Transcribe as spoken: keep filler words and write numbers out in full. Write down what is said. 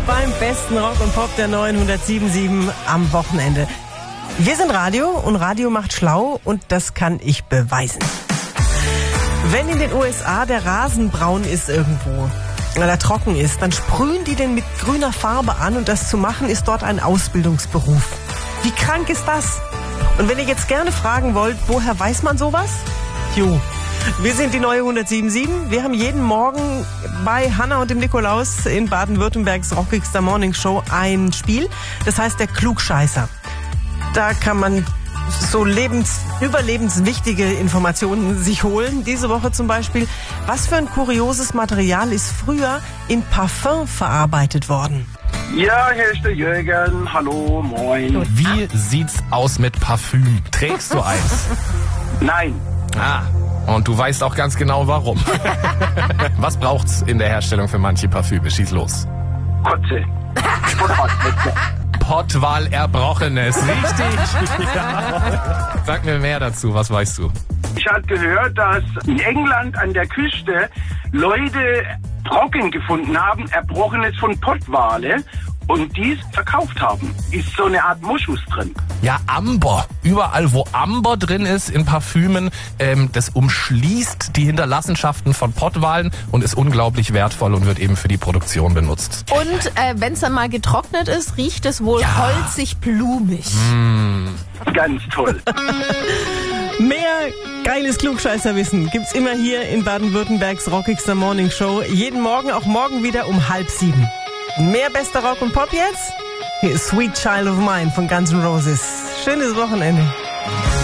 beim besten Rock und Pop der neunhundertsieben Komma sieben am Wochenende. Wir sind Radio und Radio macht schlau und das kann ich beweisen. Wenn in den U S A der Rasen braun ist irgendwo, weil er trocken ist, dann sprühen die den mit grüner Farbe an und das zu machen ist dort ein Ausbildungsberuf. Wie krank ist das? Und wenn ihr jetzt gerne fragen wollt, woher weiß man sowas? Jo. Wir sind die neue hundertsieben Komma sieben. Wir haben jeden Morgen bei Hanna und dem Nikolaus in Baden-Württembergs rockigster Morning Show ein Spiel. Das heißt der Klugscheißer. Da kann man so lebens, überlebenswichtige Informationen sich holen. Diese Woche zum Beispiel, was für ein kurioses Material ist früher in Parfum verarbeitet worden? Ja, hier ist der Jürgen. Hallo, moin. Wie sieht's aus mit Parfüm? Trägst du eins? Nein. Ah. Und du weißt auch ganz genau, warum. Was braucht's in der Herstellung für manche Parfüme? Schieß los. Kotze. Pottwal Erbrochenes. Richtig. Ja. Sag mir mehr dazu. Was weißt du? Ich habe gehört, dass in England an der Küste Leute trocken gefunden haben, Erbrochenes von Pottwale, und dies verkauft haben. Ist so eine Art Moschus drin. Ja, Amber. Überall, wo Amber drin ist in Parfümen, ähm, das umschließt die Hinterlassenschaften von Pottwalen und ist unglaublich wertvoll und wird eben für die Produktion benutzt. Und äh, wenn es dann mal getrocknet ist, riecht es wohl Ja. holzig-blumig. Mm. Ganz toll. Mehr geiles Klugscheißerwissen gibt's immer hier in Baden-Württembergs rockigster Morning Show. Jeden Morgen, auch morgen wieder um halb sieben. Mehr bester Rock und Pop jetzt? Hier ist Sweet Child of Mine von Guns N' Roses. Schönes Wochenende.